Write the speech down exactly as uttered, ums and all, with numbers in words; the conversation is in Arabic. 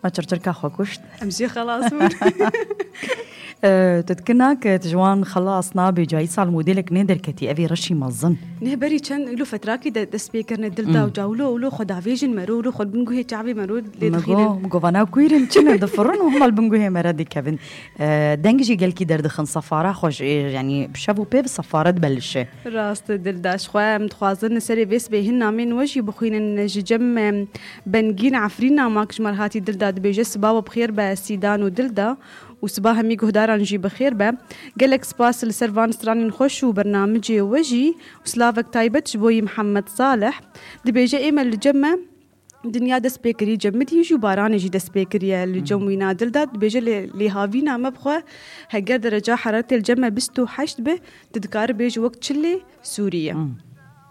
ما تشرشركا خوكشت امشي خلاص. تتكناك تجوان خلاص نابي جاي صار موديلك ندر كتي أبي رشي مظن نهبري كان له فتراكي د سبيكر ندلدا وجاولو ولو خد فيجن مرو ولو خد بنقو هي تعبي مرو لدخيل مقوفانا كويرن كنا دفرن وهم البنقو هي مرادي كيفن دنجي قال كي دردخن صفارة خوش يعني بشافو بيب صفارة بلشة راس دلداش خواه متخوازن سري بيس بيهن من وجه بخوين جم بنجين عفرينا ماكش مرهاتي دلدا بيجس بابا بخير بسيدان ودلدا وصباح ميقو هدارا نجي بخير با قالك سباس لسرفان ستراني نخش وبرنامجي وجي وسلافك تايبت بوي محمد صالح دبيجا إيمال الجمع دنيا دس بيكري جمد يجو باران يجي دس بيكري الجم وينادل داد بيجا اللي هافينا مبخوا هقر درجة حرارة الجمع بستو حشت به تذكار بيج وقت شلي سوريا